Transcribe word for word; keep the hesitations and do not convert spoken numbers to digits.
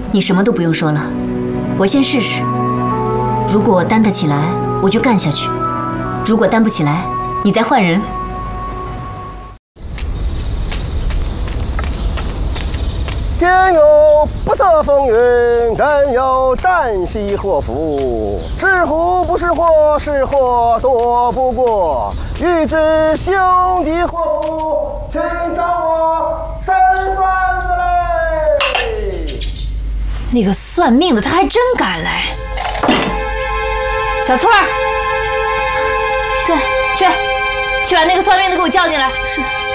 你什么都不用说了，我先试试。如果担得起来，我就干下去；如果担不起来，你再换人。 天有不测风云，人有旦夕祸福。是福不是祸，是祸躲不过。欲知兄弟祸福，请找我神算子嘞。 那个算命的他还真敢来。小翠儿， 在， 去，去把那个算命的给我叫进来。 是。